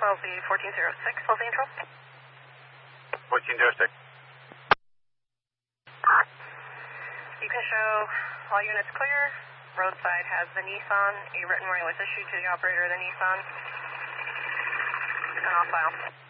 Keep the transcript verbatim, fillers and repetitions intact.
twelve B fourteen oh six, Los Angeles. fourteen oh six. You can show all units clear. Roadside has the Nissan. A written warning was issued to the operator of the Nissan. And I'll file.